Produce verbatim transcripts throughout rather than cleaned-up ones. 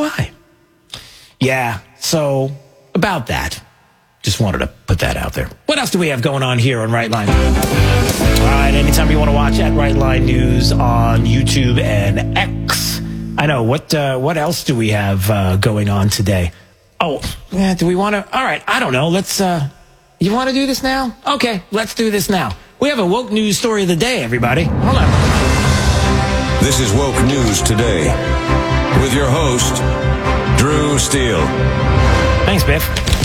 why. Yeah, so about that. Just wanted to put that out there. What else do we have going on here on Right Line? All right, anytime you want to watch at Right Line News on YouTube and X. I know, what uh, what else do we have uh, going on today? Oh, yeah, do we want to? All right, I don't know. Let's, uh, you want to do this now? Okay, let's do this now. We have a woke news story of the day, everybody. Hold on. This is Woke News Today with your host, Drew Steele. Thanks, Biff.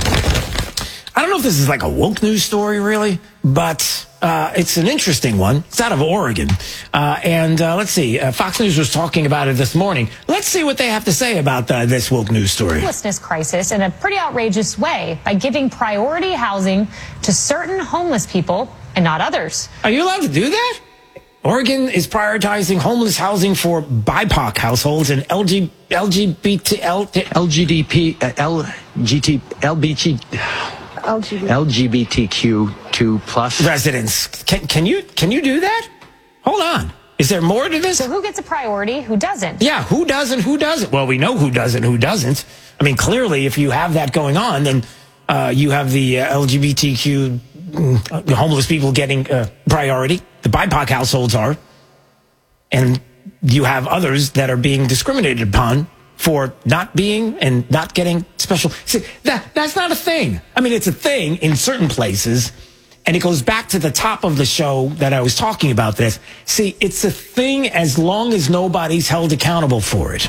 I don't know if this is like a woke news story, really, but uh, it's an interesting one. It's out of Oregon. Uh, and uh, let's see, uh, Fox News was talking about it this morning. Let's see what they have to say about uh, this woke news story. Homelessness crisis in a pretty outrageous way by giving priority housing to certain homeless people and not others. Are you allowed to do that? Oregon is prioritizing homeless housing for B I P O C households and L G, L G B T, L, L G D P, uh, L G T, L B G, L G B T Q two plus residents. Can, can you can you do that? Hold on. Is there more to this? So who gets a priority? Who doesn't? Yeah, who doesn't? Who doesn't? Well, we know who doesn't. Who doesn't? I mean, clearly, if you have that going on, then uh, you have the uh, L G B T Q uh, homeless people getting uh, priority. The B I P O C households are, and you have others that are being discriminated upon for not being and not getting special. See, that that's not a thing. I mean, it's a thing in certain places, and it goes back to the top of the show that I was talking about this. See, it's a thing as long as nobody's held accountable for it.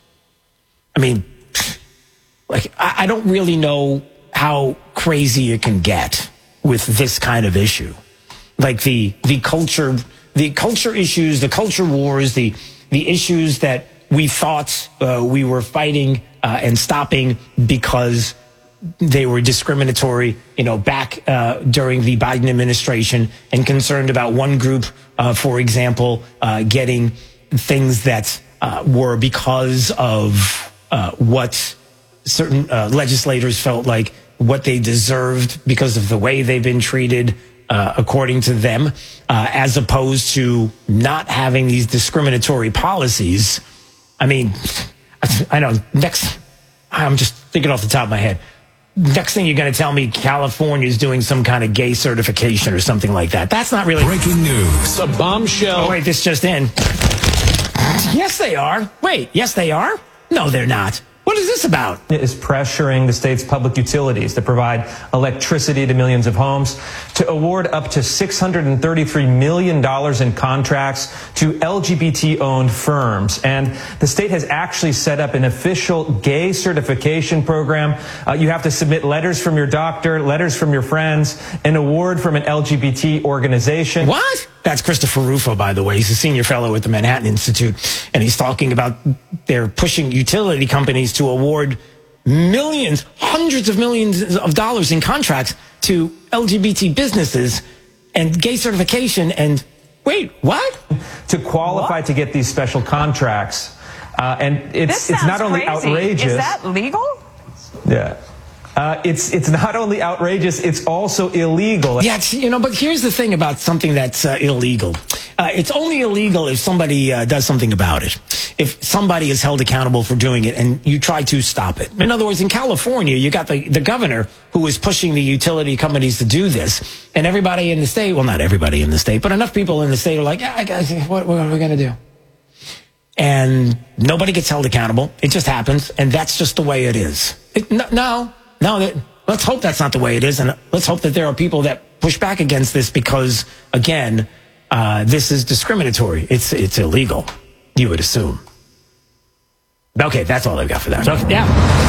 I mean, like, I, I don't really know how crazy it can get with this kind of issue. Like the the culture, the culture issues, the culture wars, the the issues that we thought uh, we were fighting uh, and stopping because they were discriminatory, you know, back uh, during the Biden administration, and concerned about one group, uh, for example, uh, getting things that uh, were because of uh, what certain uh, legislators felt like what they deserved because of the way they've been treated, uh, according to them, uh, as opposed to not having these discriminatory policies. I mean, I know, next, I'm just thinking off the top of my head. Next thing you're going to tell me California is doing some kind of gay certification or something like that. That's not really... Breaking news. A bombshell. Oh, wait, this just in. Yes, they are. Wait, yes, they are? No, they're not. What is this about? It is pressuring the state's public utilities that provide electricity to millions of homes to award up to six hundred thirty-three million dollars in contracts to L G B T-owned firms. And the state has actually set up an official gay certification program. Uh, you have to submit letters from your doctor, letters from your friends, an award from an L G B T organization. What? That's Christopher Rufo, by the way. He's a senior fellow at the Manhattan Institute, and he's talking about they're pushing utility companies to award millions, hundreds of millions of dollars in contracts to L G B T businesses and gay certification. And wait, what? To qualify what? To get these special contracts. Uh, and it's it's not only crazy. outrageous. Is that legal? Yeah. Uh, it's it's not only outrageous, it's also illegal. Yeah, it's, you know, but here's the thing about something that's uh, illegal. Uh, it's only illegal if somebody uh, does something about it. If somebody is held accountable for doing it and you try to stop it. In other words, in California, you got the, the governor who is pushing the utility companies to do this. And everybody in the state, well, not everybody in the state, but enough people in the state are like, yeah, I guess, what, what are we going to do? And nobody gets held accountable. It just happens. And that's just the way it is. It, no, no. No, that, let's hope that's not the way it is, and let's hope that there are people that push back against this because, again, uh, this is discriminatory. It's it's illegal, you would assume. Okay, that's all I've got for that. So, yeah.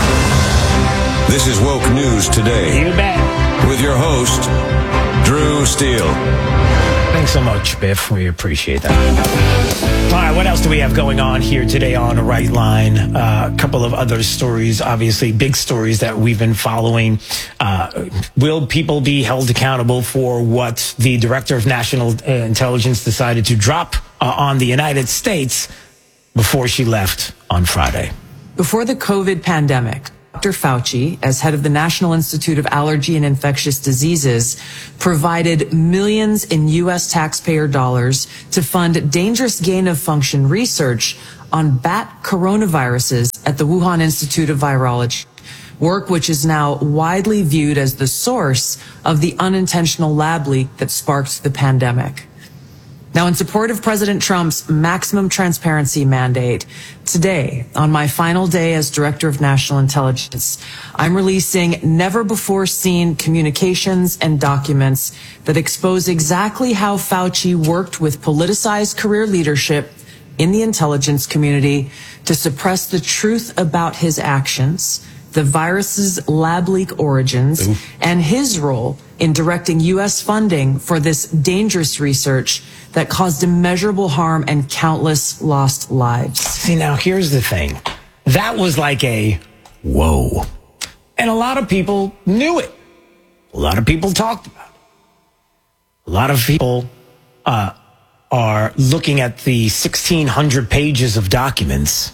This is Woke News Today. You bet. With your host, Drew Steele. Thanks so much, Biff. We appreciate that. All right, what else do we have going on here today on the Right Line? Uh, a couple of other stories, obviously big stories that we've been following. Uh, will people be held accountable for what the Director of National Intelligence decided to drop uh, on the United States before she left on Friday? Before the COVID pandemic, Doctor Fauci, as head of the National Institute of Allergy and Infectious Diseases, provided millions in U S taxpayer dollars to fund dangerous gain-of-function research on bat coronaviruses at the Wuhan Institute of Virology, work which is now widely viewed as the source of the unintentional lab leak that sparked the pandemic. Now, in support of President Trump's maximum transparency mandate, today, on my final day as Director of National Intelligence, I'm releasing never-before-seen communications and documents that expose exactly how Fauci worked with politicized career leadership in the intelligence community to suppress the truth about his actions, the virus's lab leak origins, Oof. and his role in directing U S funding for this dangerous research that caused immeasurable harm and countless lost lives. See, now here's the thing. That was like a whoa. And a lot of people knew it. A lot of people talked about it. A lot of people uh, are looking at the sixteen hundred pages of documents,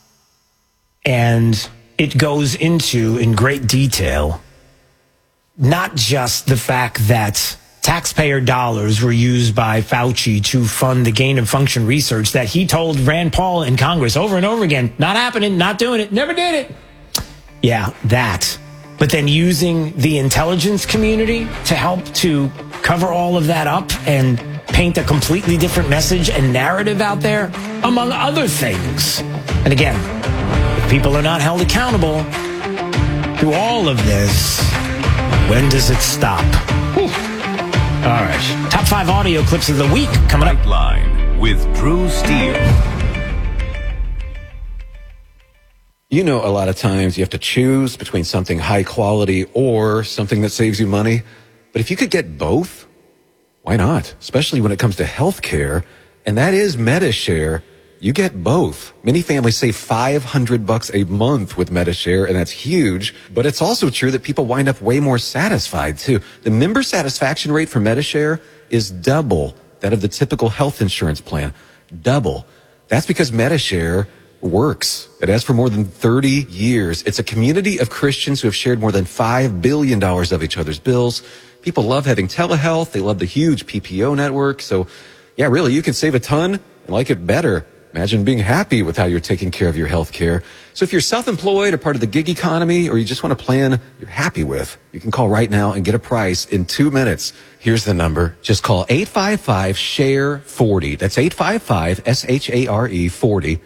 and it goes into, in great detail, not just the fact that taxpayer dollars were used by Fauci to fund the gain of function research that he told Rand Paul in Congress over and over again, not happening, not doing it, never did it. Yeah, that. But then using the intelligence community to help to cover all of that up and paint a completely different message and narrative out there, among other things. And again, if people are not held accountable through all of this, when does it stop? Whew. All right. Top five audio clips of the week coming up. Line with Drew Steele. You know, a lot of times you have to choose between something high quality or something that saves you money. But if you could get both, why not? Especially when it comes to health care. And that is MediShare. You get both. Many families save five hundred bucks a month with MediShare, and that's huge. But it's also true that people wind up way more satisfied, too. The member satisfaction rate for MediShare is double that of the typical health insurance plan. Double. That's because MediShare works. It has for more than thirty years. It's a community of Christians who have shared more than five billion dollars of each other's bills. People love having telehealth. They love the huge P P O network. So, yeah, really, you can save a ton and like it better. Imagine being happy with how you're taking care of your health care. So if you're self-employed or part of the gig economy, or you just want a plan you're happy with, you can call right now and get a price in two minutes. Here's the number. Just call eight five five, S H A R E, forty. That's eight five five, S H A R E, forty.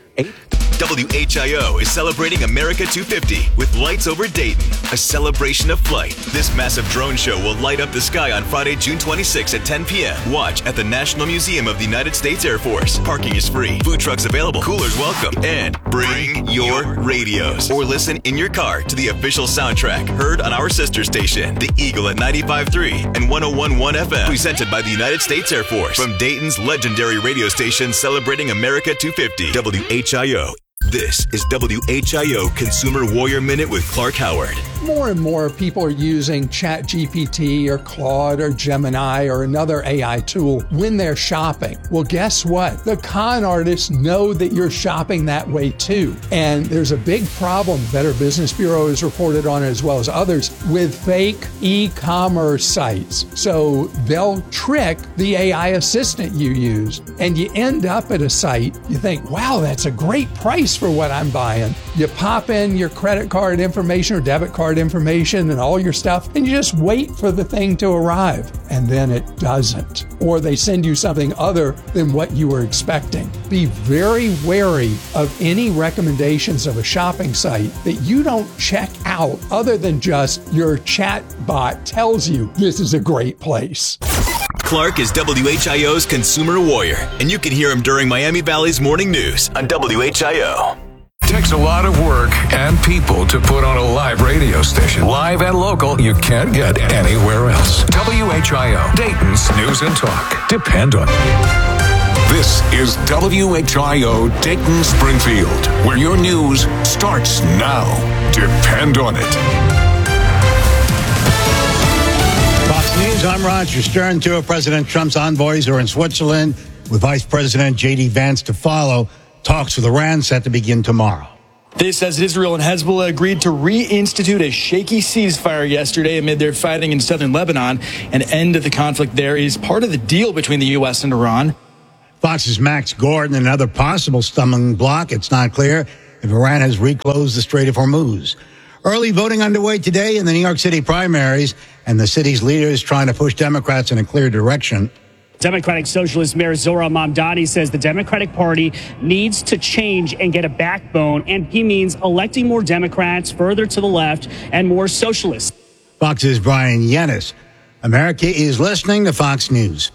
W H I O is celebrating America two fifty with Lights Over Dayton, a celebration of flight. This massive drone show will light up the sky on Friday, June twenty-sixth at ten p.m. Watch at the National Museum of the United States Air Force. Parking is free, food trucks available, coolers welcome, and bring your radios or listen in your car to the official soundtrack heard on our sister station, The Eagle at ninety-five point three and one oh one point one F M, presented by the United States Air Force from Dayton's legendary radio station celebrating America two fifty, W H I O. This is W H I O Consumer Warrior Minute with Clark Howard. More and more people are using ChatGPT or Claude or Gemini or another A I tool when they're shopping. Well, guess what? The con artists know that you're shopping that way too. And there's a big problem, Better Business Bureau has reported on it as well as others, with fake e-commerce sites. So they'll trick the A I assistant you use, and you end up at a site, you think, wow, that's a great price for what I'm buying. You pop in your credit card information or debit card information and all your stuff, and you just wait for the thing to arrive, and then it doesn't. Or they send you something other than what you were expecting. Be very wary of any recommendations of a shopping site that you don't check out other than just your chat bot tells you this is a great place. Clark is W H I O's Consumer Warrior, and you can hear him during Miami Valley's Morning News on W H I O. It takes a lot of work and people to put on a live radio station. Live and local, you can't get anywhere else. W H I O, Dayton's News and Talk. Depend on it. This is W H I O Dayton Springfield, where your news starts now. Depend on it. Fox News, I'm Roger Stern. Two of President Trump's envoys are in Switzerland with Vice President J D Vance to follow. Talks with Iran set to begin tomorrow. This as Israel and Hezbollah agreed to reinstitute a shaky ceasefire yesterday amid their fighting in southern Lebanon. An end to the conflict there is part of the deal between the U S and Iran. Fox's Max Gordon, another possible stumbling block. It's not clear if Iran has reclosed the Strait of Hormuz. Early voting underway today in the New York City primaries, and the city's leaders trying to push Democrats in a clear direction. Democratic Socialist Mayor Zohran Mamdani says the Democratic Party needs to change and get a backbone, and he means electing more Democrats further to the left and more socialists. Fox's Brian Yennis. America is listening to Fox News.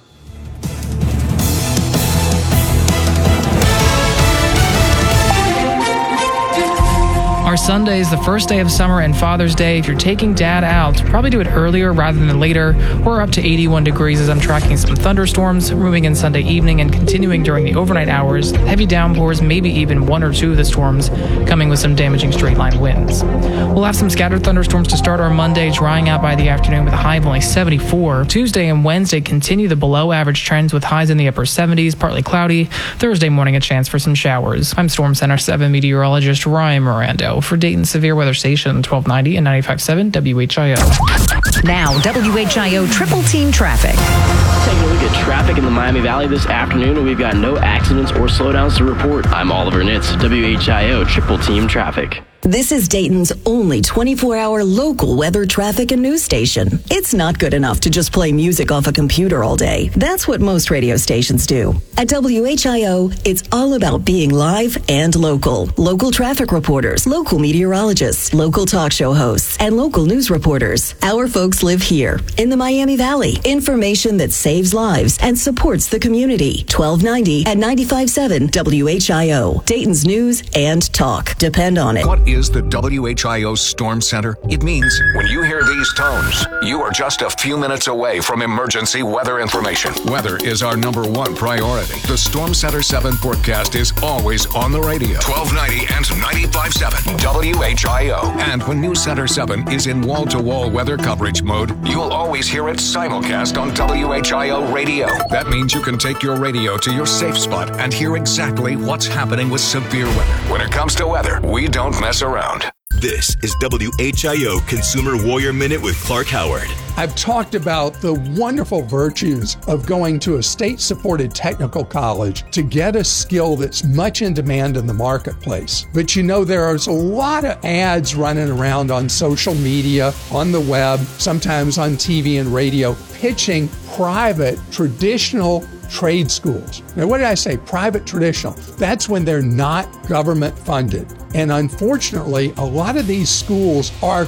Our Sunday is the first day of summer and Father's Day. If you're taking dad out, probably do it earlier rather than later. We're up to eighty-one degrees as I'm tracking some thunderstorms moving in Sunday evening and continuing during the overnight hours. Heavy downpours, maybe even one or two of the storms coming with some damaging straight line winds. We'll have some scattered thunderstorms to start our Monday, drying out by the afternoon with a high of only seventy-four. Tuesday and Wednesday continue the below average trends with highs in the upper seventies, partly cloudy. Thursday morning a chance for some showers. I'm Storm Center seven meteorologist Ryan Mirando for Dayton Severe Weather Station twelve ninety and ninety-five point seven W H I O. Now, W H I O Triple Team Traffic. Taking a look at traffic in the Miami Valley this afternoon, and we've got no accidents or slowdowns to report. I'm Oliver Nitz, W H I O Triple Team Traffic. This is Dayton's only twenty-four hour local weather, traffic, and news station. It's not good enough to just play music off a computer all day. That's what most radio stations do. At W H I O, it's all about being live and local. Local traffic reporters, local meteorologists, local talk show hosts, and local news reporters. Our folks live here in the Miami Valley. Information that saves lives and supports the community. twelve ninety and ninety-five point seven W H I O. Dayton's news and talk. Depend on it. What is the W H I O Storm Center? It means when you hear these tones, you are just a few minutes away from emergency weather information. Weather is our number one priority. The Storm Center seven forecast is always on the radio. twelve ninety and ninety-five point seven W H I O. And when News Center seven is in wall-to-wall weather coverage mode, you'll always hear it simulcast on W H I O radio. That means you can take your radio to your safe spot and hear exactly what's happening with severe weather. When it comes to weather, we don't mess around. This is W H I O Consumer Warrior Minute with Clark Howard. I've talked about the wonderful virtues of going to a state-supported technical college to get a skill that's much in demand in the marketplace. But you know, there's a lot of ads running around on social media, on the web, sometimes on T V and radio, pitching private, traditional trade schools. Now, what did I say? Private traditional. That's when they're not government funded. And unfortunately, a lot of these schools are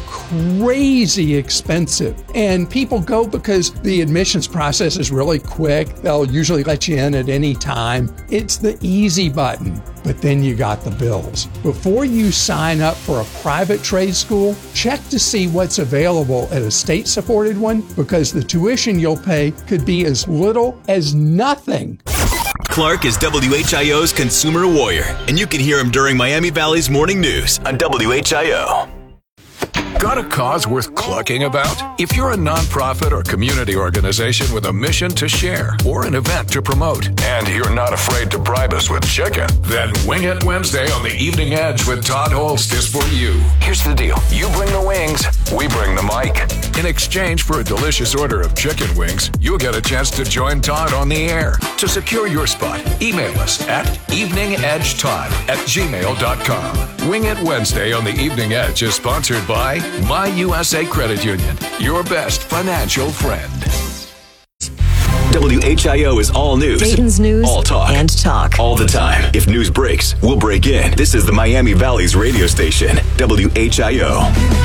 crazy expensive. And people go because the admissions process is really quick. They'll usually let you in at any time. It's the easy button. But then you got the bills. Before you sign up for a private trade school, check to see what's available at a state-supported one, because the tuition you'll pay could be as little as nothing. Clark is W H I O's Consumer Warrior, and you can hear him during Miami Valley's morning news on W H I O. Got a cause worth clucking about? If you're a nonprofit or community organization with a mission to share or an event to promote, and you're not afraid to bribe us with chicken, then Wing It Wednesday on the Evening Edge with Todd Holst is for you. Here's the deal. You bring the wings, we bring the mic. In exchange for a delicious order of chicken wings, you'll get a chance to join Todd on the air. To secure your spot, email us at eveningedgetodd at gmail dot com. Wing It Wednesday on the Evening Edge is sponsored by My U S A Credit Union, your best financial friend. W H I O is all news. Dayton's news all talk. and talk. All the time. If news breaks, we'll break in. This is the Miami Valley's radio station, W H I O.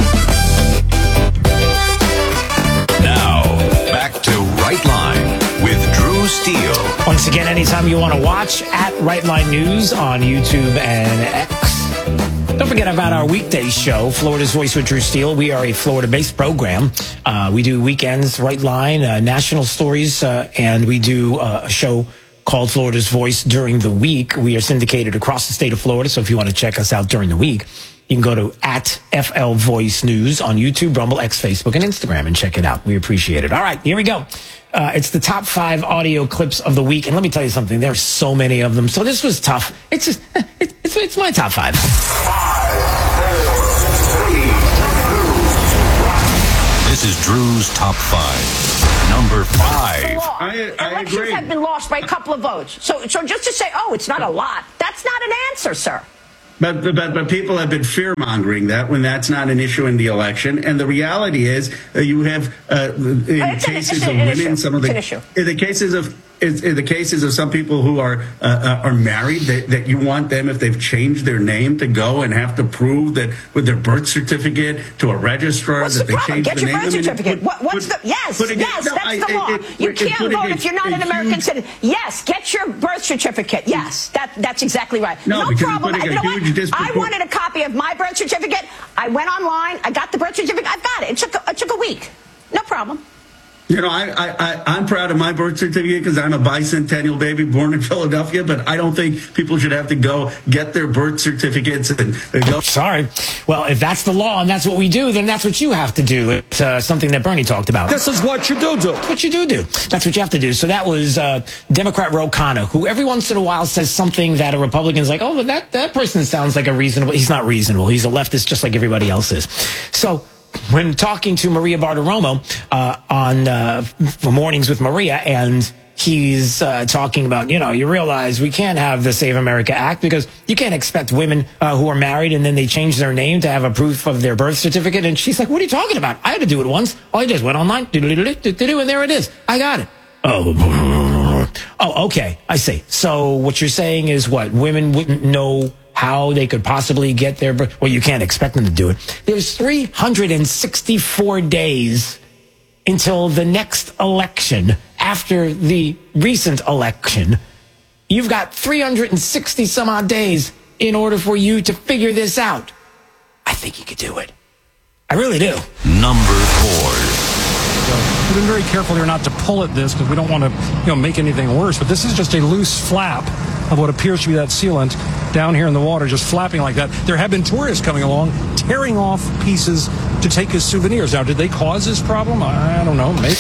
Now, back to Right Line with Drew Steele. Once again, anytime you want to watch, at Right Line News on YouTube and X. Don't forget about our weekday show, Florida's Voice with Drew Steele. We are a Florida-based program. Uh, we do weekends, Right Line, uh, national stories, uh, and we do uh, a show called Florida's Voice during the week. We are syndicated across the state of Florida, so if you want to check us out during the week, you can go to at F L Voice News on YouTube, Rumble, X, Facebook, and Instagram and check it out. We appreciate it. All right, here we go. Uh, it's the top five audio clips of the week, and let me tell you something. There's so many of them, so this was tough. It's just, it, it's, it's my top five. This is Drew's top five. Number five. I, I Elections agree. have been lost by a couple of votes. So, so just to say, oh, it's not a lot, that's not an answer, sir. But, but but people have been fear-mongering that when that's not an issue in the election. And the reality is uh, you have, uh, in it's cases an, of an women, issue. some of the, in the cases of, in, in the cases of some people who are uh, are married, that, that you want them, if they've changed their name, to go and have to prove that with their birth certificate to a registrar What's that the they problem? changed Get the your name. birth I mean, certificate. put, what, what's put, the yes? putting Yes, it, no, that's I, the law. it, it, you it, can't putting vote it, if you're not a an American huge, citizen. Yes, get your birth certificate. Yes, that that's exactly right. No, no because problem. putting You a know what? huge I dispropor- wanted a copy of my birth certificate. I went online. I got the birth certificate. I've got it. It took a, it took a week. No problem. You know, I, I, I, I'm proud of my birth certificate because I'm a bicentennial baby born in Philadelphia, but I don't think people should have to go get their birth certificates and, and go. Sorry. Well, if that's the law and that's what we do, then that's what you have to do. It's uh, something that Bernie talked about. This is what you do do. What you do do. That's what you have to do. So that was uh, Democrat Ro Khanna, who every once in a while says something that a Republican's like, oh, but that, that person sounds like a reasonable. He's not reasonable. He's a leftist just like everybody else is. So when talking to Maria Bartiromo uh, on uh, for Mornings with Maria, and he's uh, talking about, you know, you realize we can't have the Save America Act because you can't expect women uh, who are married and then they change their name to have a proof of their birth certificate. And she's like, what are you talking about? I had to do it once. All I did was went online, and there it is. I got it. Oh, oh, okay. I see. So what you're saying is what? Women wouldn't know how they could possibly get their birth. Well, you can't expect them to do it. There's three hundred sixty-four days until the next election. After the recent election, you've got three hundred sixty some odd days in order for you to figure this out. I think you could do it. I really do. Number four. We've been very careful here not to pull at this because we don't want to, you know, make anything worse. But this is just a loose flap of what appears to be that sealant down here in the water, just flapping like that. There have been tourists coming along, tearing off pieces to take as souvenirs. Now, did they cause this problem? I don't know. Maybe.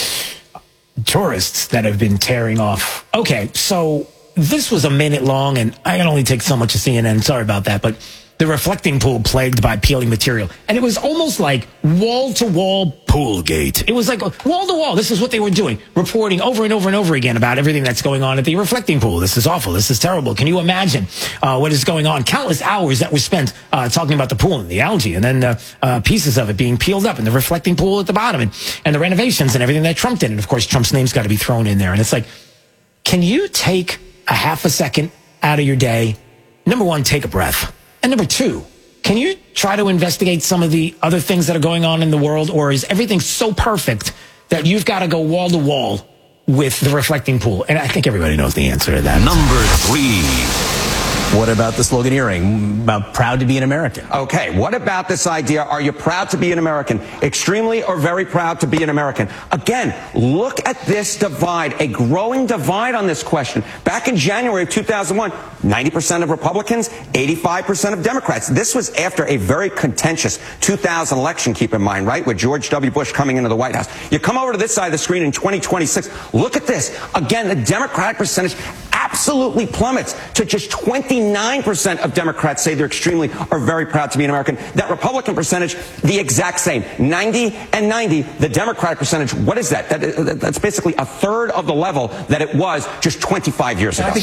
Tourists that have been tearing off. Okay, so this was a minute long, and I can only take so much of C N N. Sorry about that, but the reflecting pool plagued by peeling material. And it was almost like wall-to-wall pool gate. It was like wall-to-wall. This is what they were doing, reporting over and over and over again about everything that's going on at the reflecting pool. This is awful. This is terrible. Can you imagine uh, what is going on? Countless hours that were spent uh, talking about the pool and the algae, and then uh, uh, pieces of it being peeled up, and the reflecting pool at the bottom, and, and the renovations and everything that Trump did. And, of course, Trump's name's got to be thrown in there. And it's like, can you take a half a second out of your day? Number one, take a breath. And number two, can you try to investigate some of the other things that are going on in the world, or is everything so perfect that you've got to go wall to wall with the reflecting pool? And I think everybody knows the answer to that. Number three. What about the sloganeering about proud to be an American? Okay, what about this idea? Are you proud to be an American? Extremely or very proud to be an American? Again, look at this divide, a growing divide on this question. Back in January of two thousand one, ninety percent of Republicans, eighty-five percent of Democrats. This was after a very contentious two thousand election, keep in mind, right, with George W. Bush coming into the White House. You come over to this side of the screen in twenty twenty-six, look at this. Again, the Democratic percentage absolutely plummets to just twenty-nine percent of Democrats say they're extremely or very proud to be an American. That Republican percentage, the exact same. ninety and ninety. The Democratic percentage, what is that? that that's basically a third of the level that it was just twenty-five years ago.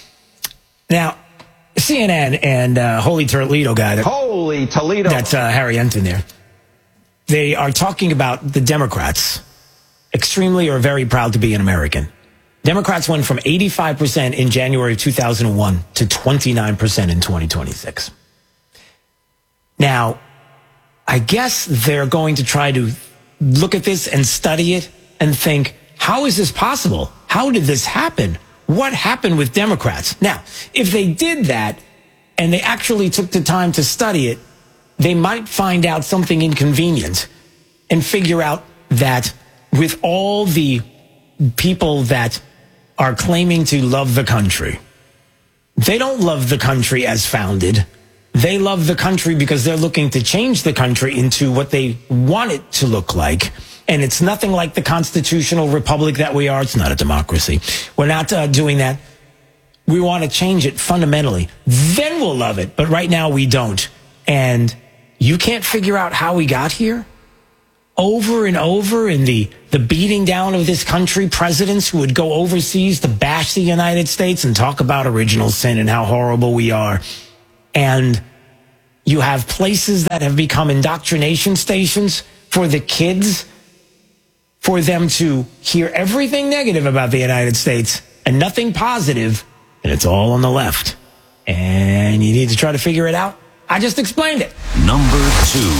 Now, C N N and uh, Holy Toledo guy. That, Holy Toledo. That's uh, Harry Enton there. They are talking about the Democrats extremely or very proud to be an American. Democrats went from eighty-five percent in January of two thousand one to twenty-nine percent in twenty twenty-six. Now, I guess they're going to try to look at this and study it and think, how is this possible? How did this happen? What happened with Democrats? Now, if they did that and they actually took the time to study it, they might find out something inconvenient and figure out that with all the people that are claiming to love the country, they don't love the country as founded. They love the country because they're looking to change the country into what they want it to look like. And it's nothing like the constitutional republic that we are. It's not a democracy. We're not uh, doing that. We want to change it fundamentally. Then we'll love it. But right now we don't. And you can't figure out how we got here? Over and over in the, the beating down of this country, presidents who would go overseas to bash the United States and talk about original sin and how horrible we are. And You have places that have become indoctrination stations for the kids, for them to hear everything negative about the United States and nothing positive, and it's all on the left. And you need to try to figure it out. I just explained it. Number two.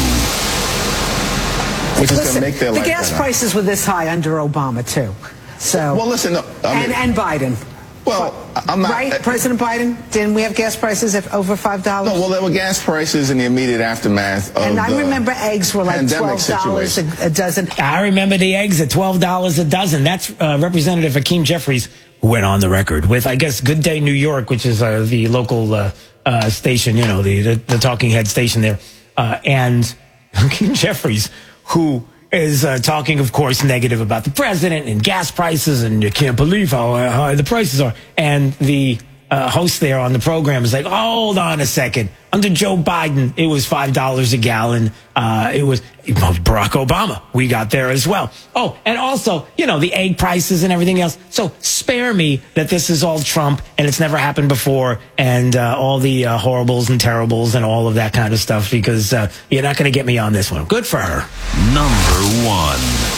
Which is going to make their the life gas better. prices were this high under Obama, too. So, well, listen, no, I mean, and, and Biden. Well, I'm not. Right, President Biden? Didn't we have gas prices at over five dollars? No, well, there were gas prices in the immediate aftermath of And I the remember eggs were like pandemic twelve dollars a, situation. a dozen. I remember the eggs at twelve dollars a dozen. That's uh, Representative Hakeem Jeffries, who went on the record with, I guess, Good Day New York, which is uh, the local uh, uh, station, you know, the, the, the talking head station there. Uh, and Hakeem Jeffries, who is uh, talking, of course, negative about the president and gas prices, and you can't believe how uh, high the prices are. And the uh, host there on the program is like, oh, hold on a second. Under Joe Biden, it was five dollars a gallon. Uh, it was Barack Obama. We got there as well. Oh, and also, you know, the egg prices and everything else. So spare me that this is all Trump and it's never happened before, and uh, all the uh, horribles and terribles and all of that kind of stuff, because uh, you're not going to get me on this one. Good for her. Number one.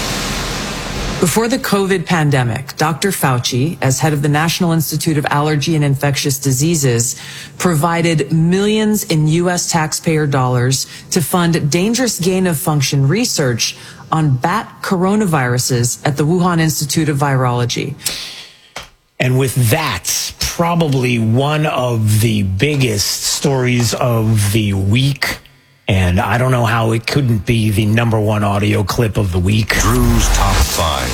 Before the COVID pandemic, Doctor Fauci, as head of the National Institute of Allergy and Infectious Diseases, provided millions in U S taxpayer dollars to fund dangerous gain-of-function research on bat coronaviruses at the Wuhan Institute of Virology. And with that, probably one of the biggest stories of the week. And I don't know how it couldn't be the number one audio clip of the week. Drew's Top five.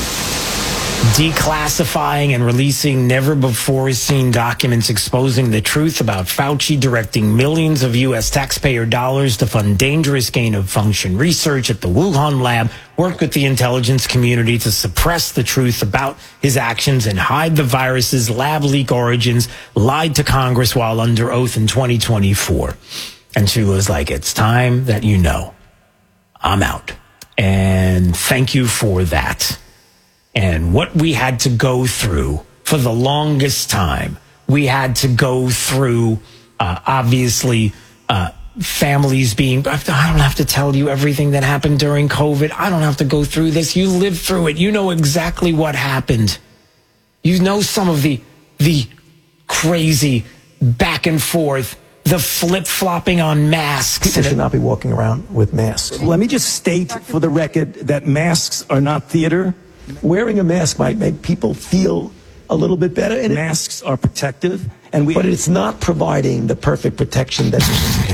Declassifying and releasing never-before-seen documents exposing the truth about Fauci directing millions of U S taxpayer dollars to fund dangerous gain-of-function research at the Wuhan lab, worked with the intelligence community to suppress the truth about his actions and hide the virus's lab leak origins, lied to Congress while under oath in twenty twenty-four. And she was like, it's time that you know. I'm out. And thank you for that. And what we had to go through for the longest time, we had to go through, uh, obviously, uh, families being, I don't have to tell you everything that happened during COVID. I don't have to go through this. You lived through it. You know exactly what happened. You know some of the, the crazy back and forth, the flip-flopping on masks. People should not be walking around with masks. Let me just state for the record that masks are not theater. Wearing a mask might make people feel a little bit better, and masks are protective, and we, but it's not providing the perfect protection that.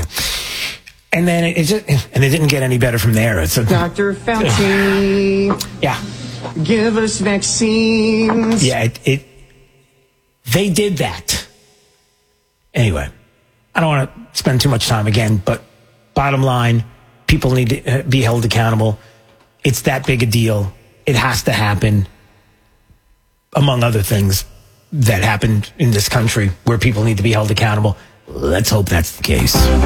And then it, it just, and it didn't get any better from there. It's a, Doctor Fauci. Yeah. Give us vaccines. Yeah, it, it. They did that. Anyway, I don't want to spend too much time again, but bottom line, people need to be held accountable. It's that big a deal. It has to happen, among other things that happened in this country where people need to be held accountable. Let's hope that's the case. All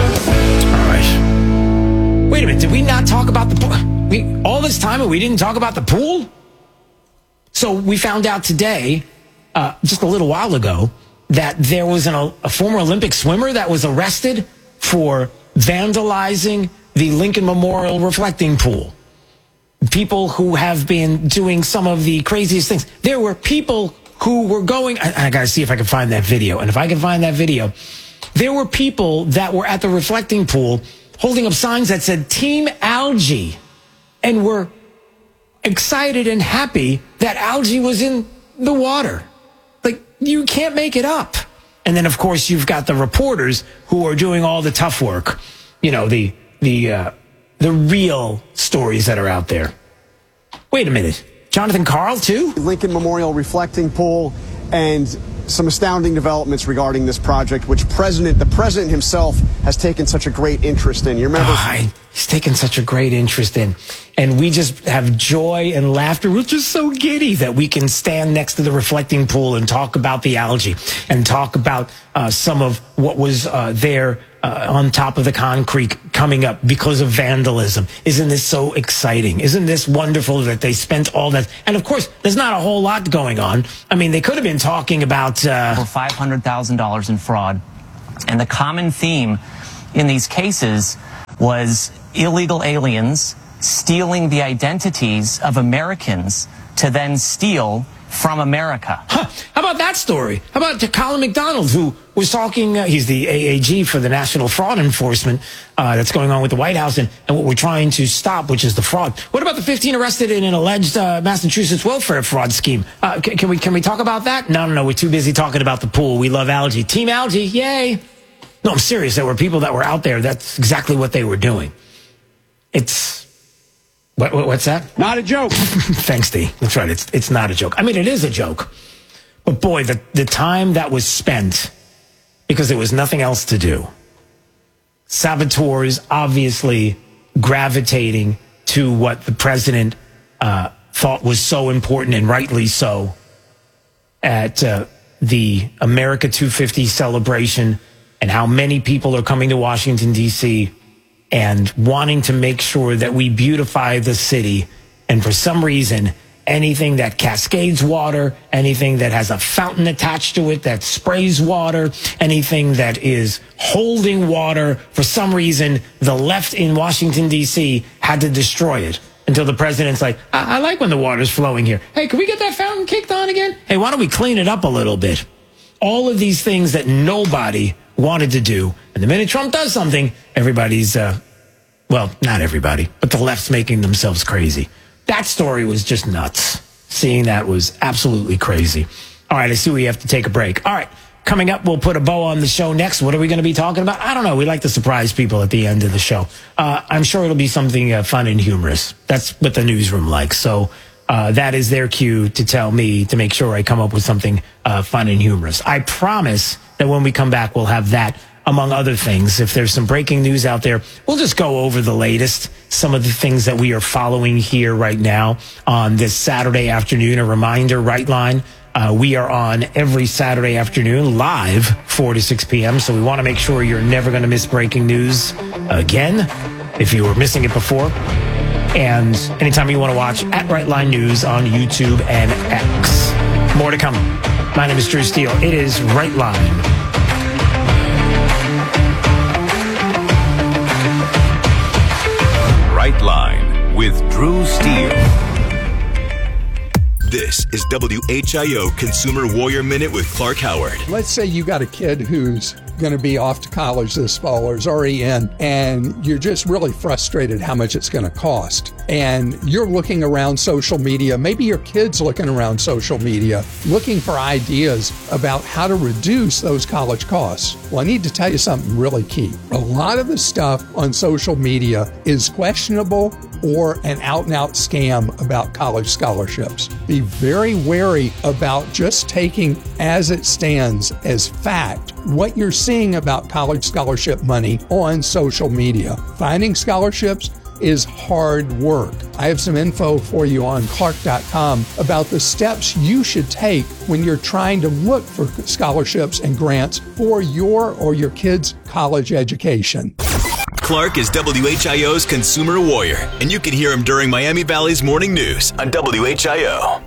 right. Wait a minute. Did we not talk about the pool? We, all this time and we didn't talk about the pool? So we found out today, uh, just a little while ago, that there was an, a former Olympic swimmer that was arrested for vandalizing the Lincoln Memorial reflecting pool. People who have been doing some of the craziest things. There were people who were going, I, I got to see if I can find that video. And if I can find that video, there were people that were at the reflecting pool holding up signs that said Team Algae, and were excited and happy that algae was in the water. Like, you can't make it up. And then, of course, you've got the reporters who are doing all the tough work. You know, the, the, uh, the real stories that are out there. Wait a minute. Jonathan Karl, too? Lincoln Memorial reflecting pool, and some astounding developments regarding this project, which president, the president himself has taken such a great interest in. You remember? Oh, he's taken such a great interest in. And we just have joy and laughter. We're just so giddy that we can stand next to the reflecting pool and talk about the algae and talk about uh, some of what was uh, there uh, on top of the concrete coming up because of vandalism. Isn't this so exciting? Isn't this wonderful that they spent all that? And of course, there's not a whole lot going on. I mean, they could have been talking about uh, over five hundred thousand dollars in fraud. And the common theme in these cases was illegal aliens stealing the identities of Americans to then steal from America. Huh. How about that story? How about to Colin McDonald, who was talking, uh, he's the A A G for the National Fraud Enforcement uh, that's going on with the White House and, and what we're trying to stop, which is the fraud. What about the fifteen arrested in an alleged uh, Massachusetts welfare fraud scheme? Uh, can, can we can we talk about that? No, no, no. We're too busy talking about the pool. We love algae. Team algae, yay. No, I'm serious. There were people that were out there. That's exactly what they were doing. It's... What, what, what's that? Not a joke. Thanks, D. That's right. It's it's not a joke. I mean, it is a joke. But boy, the, the time that was spent because there was nothing else to do. Saboteurs obviously gravitating to what the president uh, thought was so important, and rightly so, at uh, the America two fifty celebration, and how many people are coming to Washington, D C, and wanting to make sure that we beautify the city. And for some reason, anything that cascades water, anything that has a fountain attached to it that sprays water, anything that is holding water, for some reason, the left in Washington, D C had to destroy it. Until the president's like, I, I like when the water's flowing here. Hey, can we get that fountain kicked on again? Hey, why don't we clean it up a little bit? All of these things that nobody wanted to do. And the minute Trump does something, everybody's, uh, well, not everybody, but the left's making themselves crazy. That story was just nuts. Seeing that was absolutely crazy. All right, I see we have to take a break. All right, coming up, we'll put a bow on the show next. What are we going to be talking about? I don't know. We like to surprise people at the end of the show. Uh, I'm sure it'll be something uh, fun and humorous. That's what the newsroom likes. So uh, that is their cue to tell me to make sure I come up with something uh, fun and humorous. I promise that when we come back, we'll have that, among other things. If there's some breaking news out there, we'll just go over the latest, some of the things that we are following here right now on this Saturday afternoon. A reminder, Right Line, uh, we are on every Saturday afternoon live, four to six p.m. So we want to make sure you're never going to miss breaking news again, if you were missing it before. And anytime you want to watch, at Right Line News on YouTube and X. More to come. My name is Drew Steele. It is Right Line. Right Line with Drew Steele. This is W H I O Consumer Warrior Minute with Clark Howard. Let's say you got a kid who's going to be off to college this fall or is already in, and you're just really frustrated how much it's going to cost. And you're looking around social media, maybe your kid's looking around social media, looking for ideas about how to reduce those college costs. Well, I need to tell you something really key. A lot of the stuff on social media is questionable or an out-and-out scam about college scholarships. Be very wary about just taking as it stands as fact what you're seeing about college scholarship money on social media. Finding scholarships is hard work. I have some info for you on Clark dot com about the steps you should take when you're trying to look for scholarships and grants for your or your kids' college education. Clark is W H I O's Consumer Warrior, and you can hear him during Miami Valley's Morning News on W H I O.